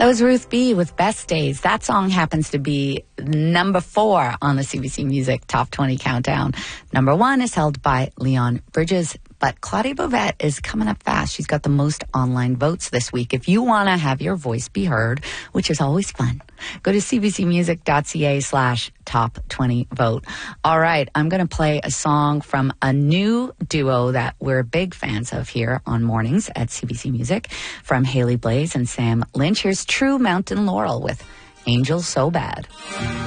That was Ruth B. with Best Days. That song happens to be number 4 on the CBC Music Top 20 Countdown. Number 1 is held by Leon Bridges, but Claudia Bouvette is coming up fast. She's got the most online votes this week. If you want to have your voice be heard, which is always fun, go to cbcmusic.ca/top20vote. All right, I'm going to play a song from a new duo that we're big fans of here on mornings at CBC Music, from Haley Blaze and Sam Lynch. Here's True Mountain Laurel with Angel So Bad.